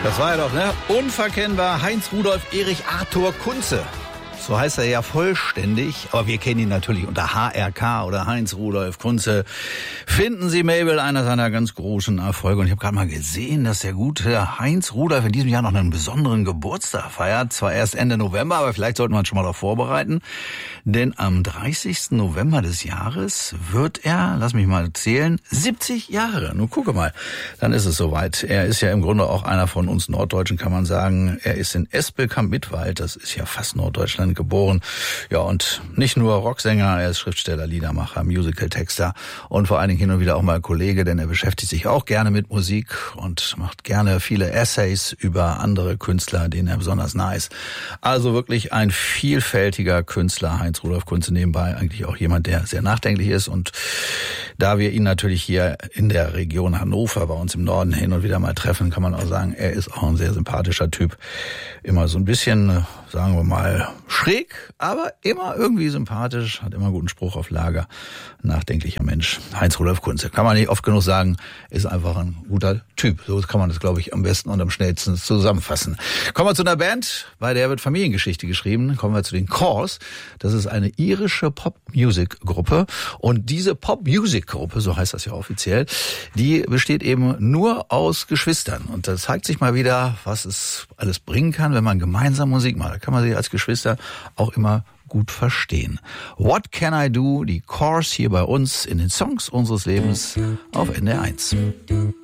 Das war ja doch, ne? Unverkennbar Heinz Rudolf Erich Arthur Kunze. So heißt er ja vollständig, aber wir kennen ihn natürlich unter HRK oder Heinz Rudolf Kunze. Finden Sie Mabel, einer seiner ganz großen Erfolge. Und ich habe gerade mal gesehen, dass der gute Heinz Rudolf in diesem Jahr noch einen besonderen Geburtstag feiert. Zwar erst Ende November, aber vielleicht sollten wir uns schon mal darauf vorbereiten. Denn am 30. November des Jahres wird er, lass mich mal zählen, 70 Jahre. Nun gucke mal, dann ist es soweit. Er ist ja im Grunde auch einer von uns Norddeutschen, kann man sagen. Er ist in Espelkamp-Mittwald, das ist ja fast Norddeutschland, geboren. Ja, und nicht nur Rocksänger, er ist Schriftsteller, Liedermacher, Musical-Texter und vor allen Dingen hin und wieder auch mal Kollege, denn er beschäftigt sich auch gerne mit Musik und macht gerne viele Essays über andere Künstler, denen er besonders nah ist. Also wirklich ein vielfältiger Künstler, Heinz Rudolf Kunze, nebenbei eigentlich auch jemand, der sehr nachdenklich ist. Und da wir ihn natürlich hier in der Region Hannover bei uns im Norden hin und wieder mal treffen, kann man auch sagen, er ist auch ein sehr sympathischer Typ. Immer so ein bisschen, sagen wir mal, schräg, aber immer irgendwie sympathisch, hat immer guten Spruch auf Lager. Nachdenklicher Mensch. Heinz Rudolf Kunze. Kann man nicht oft genug sagen, ist einfach ein guter Typ. So kann man das, glaube ich, am besten und am schnellsten zusammenfassen. Kommen wir zu einer Band, bei der wird Familiengeschichte geschrieben. Kommen wir zu den Corrs. Das ist eine irische Pop-Music-Gruppe. Und diese Pop-Music-Gruppe, so heißt das ja offiziell, die besteht eben nur aus Geschwistern. Und da zeigt sich mal wieder, was es alles bringen kann, wenn man gemeinsam Musik macht. Da kann man sich als Geschwister auch immer gut verstehen. What Can I Do? Die Corrs hier bei uns in den Songs unseres Lebens auf NDR 1.